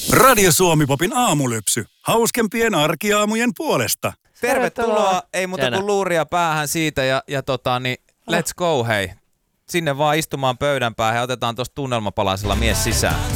Radio Suomi-popin aamulypsy. Hauskempien arkiaamujen puolesta. Tervetuloa. Ei muuta kuin luuria päähän siitä ja let's go hei. Sinne vaan istumaan pöydän päähän ja otetaan tuosta tunnelmapalasella mies sisään.